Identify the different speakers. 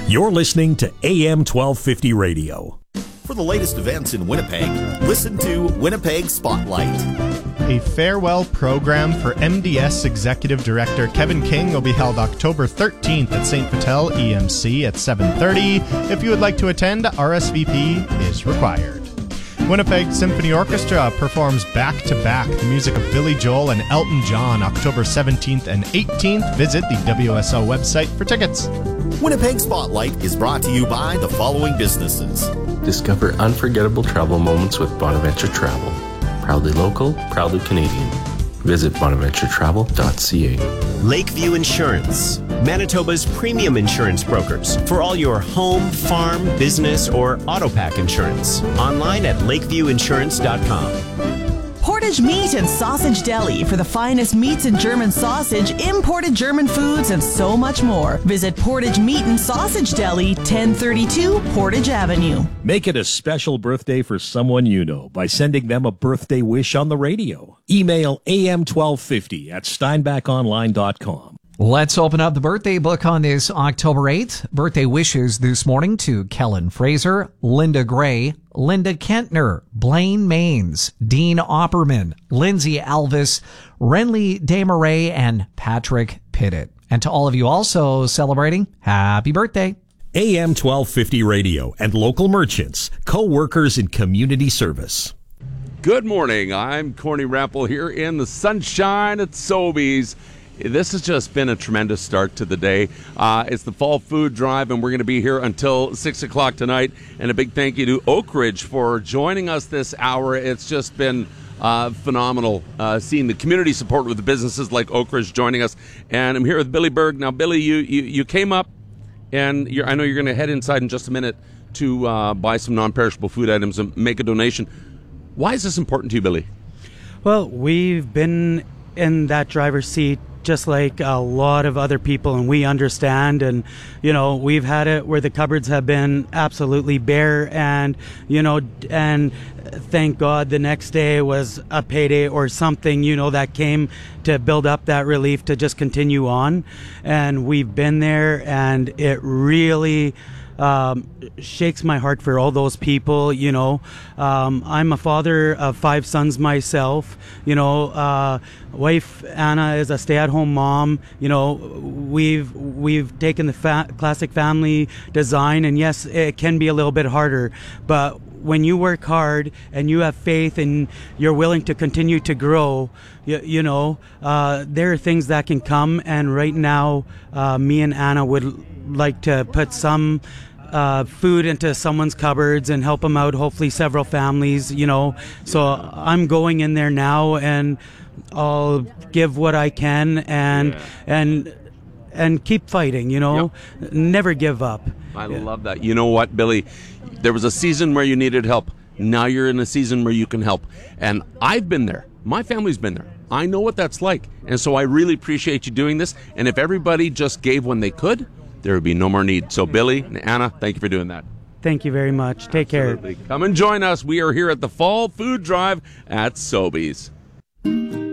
Speaker 1: You're listening to AM 1250 Radio.
Speaker 2: For the latest events in Winnipeg, listen to Winnipeg Spotlight.
Speaker 3: A farewell program for MDS Executive Director Kevin King will be held October 13th at St. Vital EMC at 7:30. If you would like to attend, RSVP is required. Winnipeg Symphony Orchestra performs back-to-back the music of Billy Joel and Elton John October 17th and 18th. Visit the WSO website for tickets.
Speaker 2: Winnipeg Spotlight is brought to you by the following businesses.
Speaker 4: Discover unforgettable travel moments with Bonaventure Travel. Proudly local, proudly Canadian. Visit bonaventuretravel.ca.
Speaker 5: Lakeview Insurance, Manitoba's premium insurance brokers for all your home, farm, business, or auto pack insurance. Online at lakeviewinsurance.com.
Speaker 6: Portage Meat and Sausage Deli for the finest meats and German sausage, imported German foods, and so much more. Visit Portage Meat and Sausage Deli, 1032 Portage Avenue.
Speaker 1: Make it a special birthday for someone you know by sending them a birthday wish on the radio. Email am1250 at steinbachonline.com.
Speaker 7: Let's open up the birthday book on this October 8th. Birthday wishes this morning to Kellen Fraser, Linda Gray, Linda Kentner, Blaine Maines, Dean Opperman, Lindsay Alvis, Renly Desmarais, and Patrick Pittett. And to all of you also celebrating, happy birthday.
Speaker 1: AM 1250 Radio and local merchants, co-workers in community service.
Speaker 8: Good morning. I'm Corny Rampel here in the sunshine at Sobeys. This has just been a tremendous start to the day. It's the Fall Food Drive, and we're going to be here until 6 o'clock tonight. And a big thank you to Oak Ridge for joining us this hour. It's just been phenomenal seeing the community support with the businesses like Oak Ridge joining us. And I'm here with Billy Berg. Now, Billy, you came up, and I know you're going to head inside in just a minute to buy some non-perishable food items and make a donation. Why is this important to you, Billy?
Speaker 9: Well, we've been in that driver's seat just like a lot of other people, and we understand. And we've had it where the cupboards have been absolutely bare, and and thank God the next day was a payday or something that came to build up that relief to just continue on. And we've been there, and it really shakes my heart for all those people. I'm a father of 5 sons myself. Wife Anna is a stay-at-home mom. We've taken the classic family design, and yes, it can be a little bit harder, but when you work hard and you have faith and you're willing to continue to grow, there are things that can come. And right now, me and Anna would like to put some food into someone's cupboards and help them out, hopefully several families, So I'm going in there now, and I'll give what I can and keep fighting,
Speaker 8: Yep.
Speaker 9: Never give up.
Speaker 8: I love that. You know what, Billy? There was a season where you needed help. Now you're in a season where you can help. And I've been there. My family's been there. I know what that's like. And so I really appreciate you doing this. And if everybody just gave when they could, there would be no more need. So Billy and Anna, thank you for doing that.
Speaker 9: Thank you very much. Take care.
Speaker 8: Come and join us. We are here at the Fall Food Drive at Sobeys.